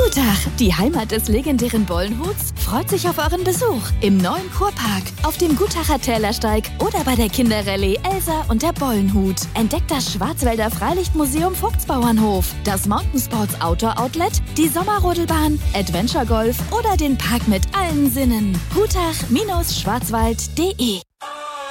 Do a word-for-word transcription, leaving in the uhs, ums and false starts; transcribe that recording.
Gutach, die Heimat des legendären Bollenhuts, freut sich auf euren Besuch im neuen Kurpark, auf dem Gutacher Tälersteig oder bei der Kinderrallye Elsa und der Bollenhut. Entdeckt das Schwarzwälder Freilichtmuseum Vogtsbauernhof, das Mountainsports Outdoor Outlet, die Sommerrodelbahn, Adventure Golf oder den Park mit allen Sinnen. Gutach Schwarzwald punkt de